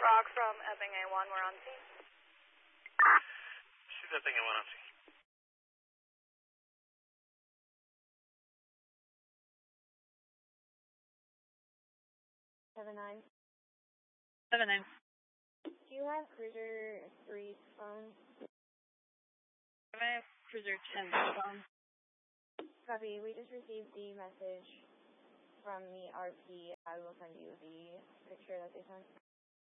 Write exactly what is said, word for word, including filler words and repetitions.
Rock from Epping A one, we're on scene. She's Epping A one on scene. Seven nine. Seven nine. Do you have Cruiser three's phone? I have Cruiser ten's phone. Copy. We just received the message from the R P. I will send you the picture that they sent.